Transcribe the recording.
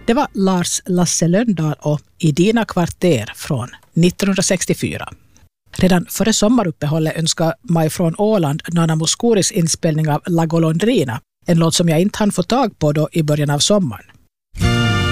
Det var Lars Lasse Lönndahl och I dina kvarter från 1964. Redan före sommaruppehållet önskar Maj från Åland Nana Mouskouris inspelning av La Golondrina, en låt som jag inte hann få tag på då i början av sommaren.